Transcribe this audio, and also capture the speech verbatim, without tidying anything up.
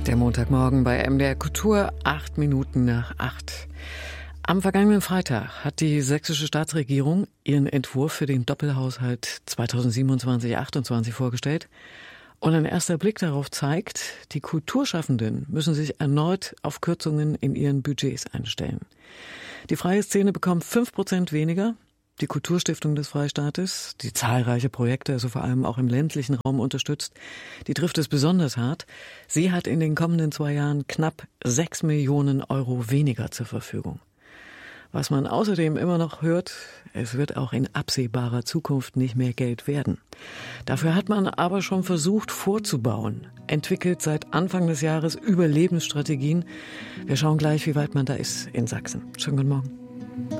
Der Montagmorgen bei M D R Kultur, acht Minuten nach acht. Am vergangenen Freitag hat die sächsische Staatsregierung ihren Entwurf für den Doppelhaushalt zweitausendsiebenundzwanzig achtundzwanzig vorgestellt. Und ein erster Blick darauf zeigt, die Kulturschaffenden müssen sich erneut auf Kürzungen in ihren Budgets einstellen. Die freie Szene bekommt fünf Prozent weniger. Die Kulturstiftung des Freistaates, die zahlreiche Projekte, also vor allem auch im ländlichen Raum unterstützt, die trifft es besonders hart. Sie hat in den kommenden zwei Jahren knapp sechs Millionen Euro weniger zur Verfügung. Was man außerdem immer noch hört, es wird auch in absehbarer Zukunft nicht mehr Geld werden. Dafür hat man aber schon versucht vorzubauen, entwickelt seit Anfang des Jahres Überlebensstrategien. Wir schauen gleich, wie weit man da ist in Sachsen. Schönen guten Morgen.